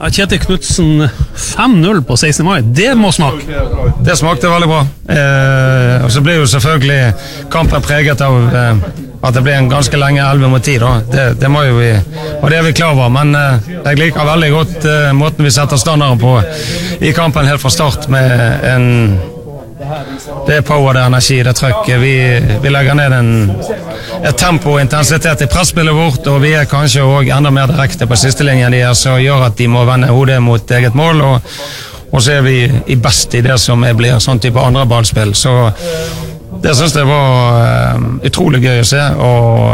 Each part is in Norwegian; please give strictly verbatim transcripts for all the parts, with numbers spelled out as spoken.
Kjetil Knutsen, fem null på sekstende mai, det må smake. Det smakte veldig bra. Eh, og så ble jo selvfølgelig kampen preget av eh, at det ble en ganske lenge elleve mot ti. Da. Det, det må jo vi, og det er vi klar over. Men eh, jeg liker veldig godt eh, måten vi setter standarden på i kampen helt fra start med en det er power, det er energi, det er trøkk. Vi, vi legger ned en, et tempo og intensitet i pressspillet vårt, og vi er kanskje også enda mer direkte på siste linjen de er, så gjør at de må vende hodet mot eget mål, og, og så er vi i best i det som blir sånn type andre ballspill. Så det synes jeg var uh, utrolig gøy å se, og,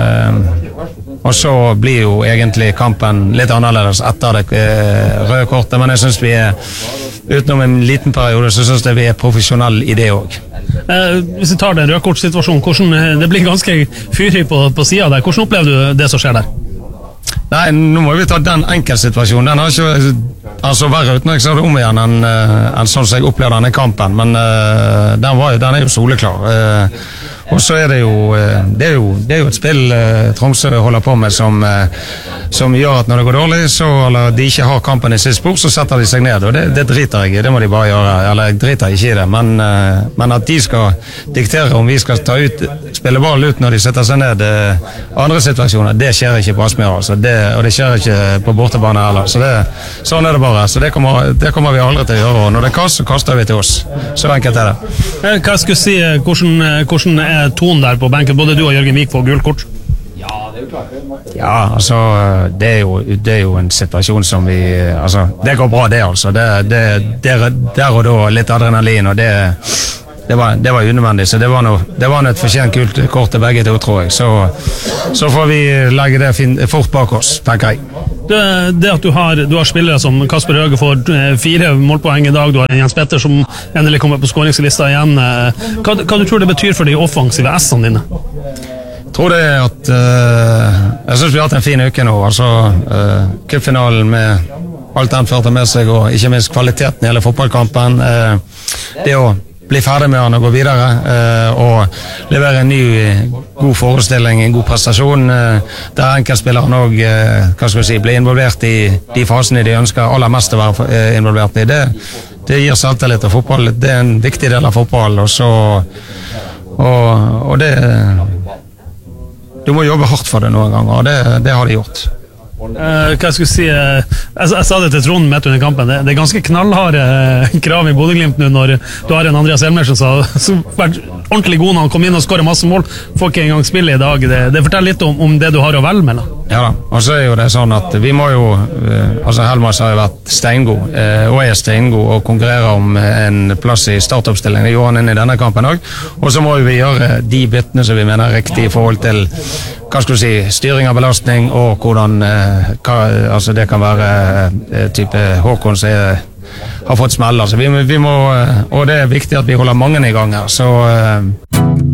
og, og så blir jo egentlig kampen litt annerledes etter det uh, røde kortet, men jeg synes vi er utenom en liten periode, så synes jeg vi er profesjonelle i det også. Eh, hvis vi tar den rødkortsituasjonen, hvordan, det blir ganske fyrig på, på siden der. Hvordan opplever du det som skjer der? Nei, nå må vi ta den enkeltsituasjonen. Den har ikke altså verre uten jeg ser det om igjen enn, enn sånn som jeg opplever denne kampen, men uh, den, var, den er jo soleklar. Uh, og så er det jo, uh, det er jo, det er jo et spill uh, Tromsø holder på med som, uh, som gjør at når det går dårlig, så, eller de ikke har kampen i sitt spor, så setter de seg ned, og det, det driter jeg i, det må de bare gjøre, eller jeg driter ikke i det, men, uh, men at de skal diktere om vi skal ta ut, spille ball ut når de setter seg ned, uh, andre situasjoner, det skjer ikke på Aspmyr, altså, det, og det skjer ikke på bortebane heller, så det, sånn er det bare, så det kommer, det kommer vi aldri til å gjøre, og når det kaster, så kaster vi til oss, så enkelt er det. Hva jeg skulle si, hvordan, hvordan er tonen der på benken, både du og Jørgen Vik får gult kort? Ja, altså, det er jo, det er jo en situasjon som vi, altså, det går bra det altså, det, det, det, der og da litt adrenalin, og det, det var, det var unødvendig, så det var noe, det var noe et fortjent kult kort til begge to, tror jeg, så, så får vi legge det fin, fort bak oss, tenker jeg. Det, det at du har, du har spillere som Kasper Høge får fire målpoeng i dag, du har en Jens Petter som endelig kommer på skåringslista igjen, hva, hva du tror det betyr for de offensive S-ene dine? Jeg tror det er at uh, jeg synes vi har hatt en fin uke nå, altså uh, cupfinalen med alt den førte med seg, og ikke minst kvaliteten i hele fotballkampen, uh, det å bli ferdig med han og gå videre, uh, og levere en ny god forestilling, en god prestasjon, uh, der enkeltspilleren også, uh, hva skal vi si, blir involvert i de fasene de ønsker aller mest å være uh, involvert i. Det, det gir selvtillit til fotball, det er en viktig del av fotball, og så og, og det du må jobbe hardt for det noen ganger, og det, det har de gjort. Uh, hva jeg skulle si, uh, jeg, jeg sa det til Trond midt under kampen, det, det er ganske knallharde uh, krav i Bodø-Glimt nå når du har en Andreas Elmer som sa, som vært ordentlig god når han kom inn og skåret masse mål, får ikke engang spille i dag, det, det forteller litt om, om det du har å velge med da. Ja da, og så er jo det sånn at vi må jo, uh, altså Helmas har jo vært steingod, uh, og er steingod og konkurrerer om en plass i startoppstillingen, det gjorde han inn i denne kampen også, og så må vi gjøre de byttene som vi mener er riktig i forhold til hva skal du si, styring av belastning og hvordan eh, hva, altså det kan være eh, type Håkon som er, har fått smell, altså vi, vi må, og det er viktig at vi holder mange i gang her, så eh.